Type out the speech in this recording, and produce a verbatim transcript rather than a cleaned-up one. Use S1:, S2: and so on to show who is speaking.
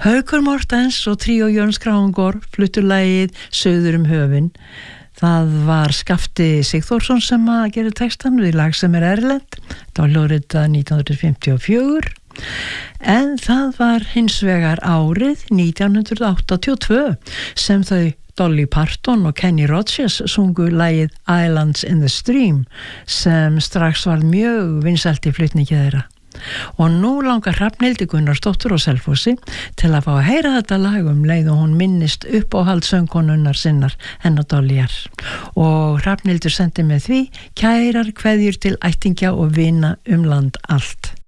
S1: Haukur Mortens og tríó Jörns Kragangor fluttu lagið Suður um höfin. Það var Skafti Sigþórsson sem að gera textan við lag sem er erlent. Það var hljóðritað nítján hundruð fimmtíu og fjögur. En það var hins vegar árið nítján hundruð áttatíu og tvö sem þau Dolly Parton og Kenny Rogers sungu lagið Islands in the Stream sem strax var mjög vinsælt í flutningi þeirra. Og nú langar Hrafnhildi Gunnarsdóttur á Selfossi til að fá að heyra þetta lag um leið og hún minnist uppáhald söngkonunnar sinnar hennar Dollyar. Og Hrafnhildur sendi með því kærar kveðjur til ættingja og vina um land allt.